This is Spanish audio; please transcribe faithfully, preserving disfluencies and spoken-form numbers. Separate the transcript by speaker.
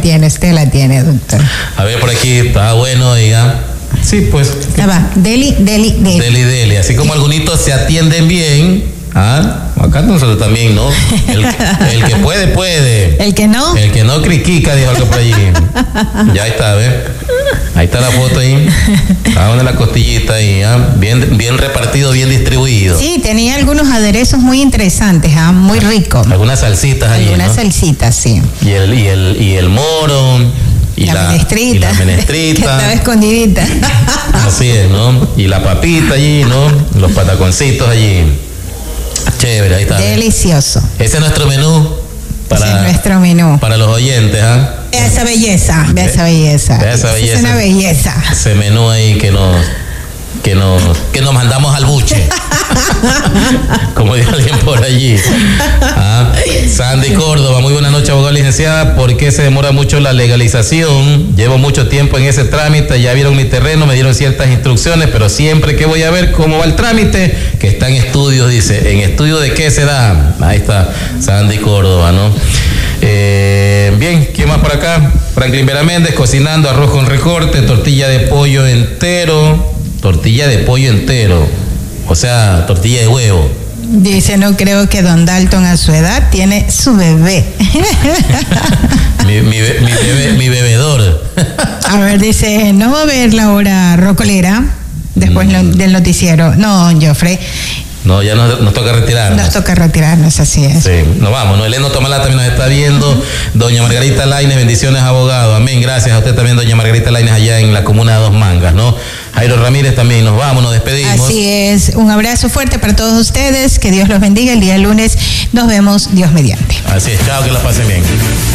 Speaker 1: tiene, usted la tiene, doctor.
Speaker 2: A ver, por aquí, está bueno, diga. Sí, pues.
Speaker 1: Ya va, deli, deli, deli.
Speaker 2: Deli, deli. Así como algunos se atienden bien, ¿ah? Acá nosotros también, ¿no? El, el que puede, puede.
Speaker 1: El que no.
Speaker 2: El que no criquica, dijo algo por allí. Ya está, ¿ves? Ahí está la foto ahí. Cada una de las costillitas ahí, ¿ah? Bien, bien repartido, bien distribuido.
Speaker 1: Sí, tenía algunos aderezos muy interesantes, ¿ah? Muy ricos.
Speaker 2: Algunas salsitas allí,
Speaker 1: Algunas
Speaker 2: ¿no?
Speaker 1: salsitas, sí.
Speaker 2: Y el, y el, y el moro. Y
Speaker 1: la,
Speaker 2: la
Speaker 1: menestrita.
Speaker 2: Y la menestrita.
Speaker 1: Que estaba escondidita.
Speaker 2: Así es, ¿no? Y la papita allí, ¿no? Los pataconcitos allí. Chévere, ahí está.
Speaker 1: Delicioso.
Speaker 2: Ese es nuestro menú. Para,
Speaker 1: Ese es nuestro menú.
Speaker 2: Para los oyentes, ¿ah?
Speaker 1: Vea esa belleza, vea esa belleza.
Speaker 2: Vea esa belleza.
Speaker 1: Es una belleza.
Speaker 2: Ese menú ahí que nos, que nos, que nos mandamos al buche. Como dijo alguien por allí. ¿Ah? Sandy Córdoba, muy buenas noches, abogada licenciada. ¿Por qué se demora mucho la legalización? Llevo mucho tiempo en ese trámite, ya vieron mi terreno, me dieron ciertas instrucciones, pero siempre que voy a ver cómo va el trámite, que está en estudios, dice. ¿En estudio de qué se da? Ahí está Sandy Córdoba, ¿no? Eh, bien, ¿quién más por acá? Franklin Vera Méndez, cocinando arroz con recorte, tortilla de pollo entero, tortilla de pollo entero, o sea, tortilla de huevo.
Speaker 1: Dice, no creo que don Dalton a su edad tiene su bebé.
Speaker 2: mi, mi, mi, bebé, mi bebedor.
Speaker 1: A ver, dice, no va a haber la hora rocolera después mm. del noticiero. No, Joffrey.
Speaker 2: No, ya nos, nos toca retirarnos.
Speaker 1: Nos toca retirarnos, así es.
Speaker 2: Sí, nos vamos. ¿No? Eleno Tomalá también nos está viendo. Doña Margarita Lainez, bendiciones, abogado. Amén. Gracias a usted también, doña Margarita Lainez, allá en la comuna de Dos Mangas, ¿no? Jairo Ramírez también, nos vamos, nos despedimos.
Speaker 1: Así es. Un abrazo fuerte para todos ustedes. Que Dios los bendiga. El día lunes nos vemos, Dios mediante.
Speaker 2: Así es. Chao, que la pasen bien.